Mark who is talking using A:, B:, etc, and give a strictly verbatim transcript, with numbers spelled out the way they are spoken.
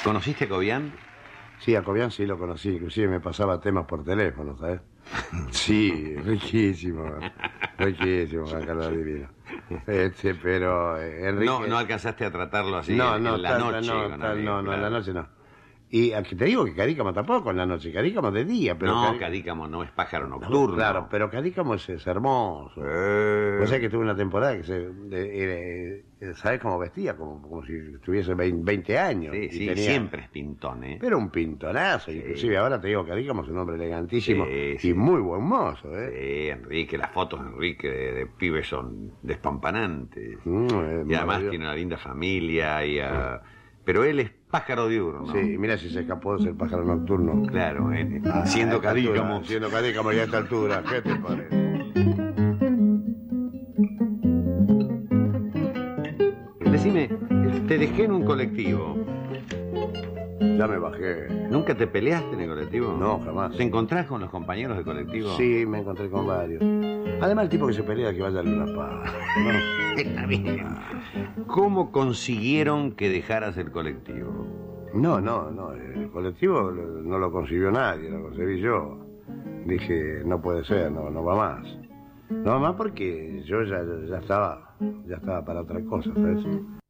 A: ¿Conociste a Cobian?
B: Sí, a Cobian sí lo conocí, inclusive me pasaba temas por teléfono, ¿sabes? Sí, riquísimo, riquísimo, Juan Carlos Divino. Este, pero eh, Enrique...
A: No, no alcanzaste a tratarlo así
B: no,
A: en,
B: no,
A: en la
B: tanta,
A: noche.
B: no,
A: con
B: tal,
A: amigos,
B: no, no, en
A: claro.
B: la noche no. Y aquí te digo que Cadícamo tampoco en la noche, Cadícamo de día, pero...
A: No,
B: Cadí-
A: Cadícamo no es pájaro nocturno.
B: Claro, pero Cadícamo es, es hermoso.
A: Eh,
B: O sea que tuve una temporada que se... de- eh, ¿sabes cómo vestía? Como, como si tuviese veinte años.
A: Sí,
B: y
A: sí,
B: tenía-
A: siempre es pintón, ¿eh?
B: Pero un pintonazo,
A: Sí.
B: inclusive ahora te digo que Cadícamo es un hombre elegantísimo
A: Sí,
B: y
A: sí.
B: muy buen mozo, ¿eh?
A: Sí, Enrique, las fotos de Enrique de, de pibes son despampanantes.
B: Mm, es
A: Y además
B: maravilloso.
A: tiene una linda familia, y, ah, pero él es pájaro diurno.
B: Sí, mira si se escapó de ser pájaro nocturno.
A: Claro, eh,
B: Ah,
A: siendo
B: a esta altura,
A: Cadícamo.
B: Siendo Cadícamo ya a esta altura, ¿qué te parece?
A: Decime, te dejé en un colectivo.
B: Ya me bajé.
A: ¿Nunca te peleaste en el colectivo?
B: No, jamás.
A: ¿Te encontrás con los compañeros de colectivo?
B: Sí, me encontré con varios. Además, el tipo que se pelea que vaya a Luna Paz. ¿No?
A: Está bien. ¿Cómo consiguieron que dejaras el colectivo?
B: No, no, no. El colectivo lo- no lo consiguió nadie, lo conseguí yo. Dije, no puede ser, no, no va más. No va más porque yo ya, ya estaba, ya estaba para otra cosa, ¿sabes?